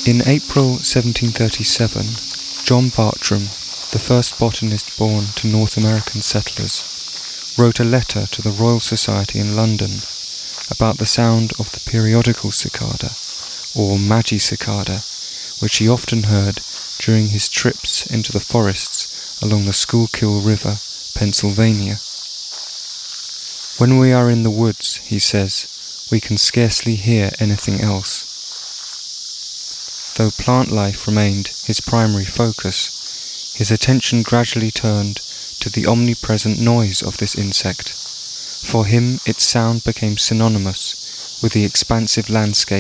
In April 1737, John Bartram, the first botanist born to North American settlers, wrote a letter to the Royal Society in London about the sound of the periodical cicada, or magicicada, which he often heard during his trips into the forests along the Schuylkill River, Pennsylvania. When we are in the woods, he says, we can scarcely hear anything else. Though plant life remained his primary focus, his attention gradually turned to the omnipresent noise of this insect. For him, its sound became synonymous with the expansive landscape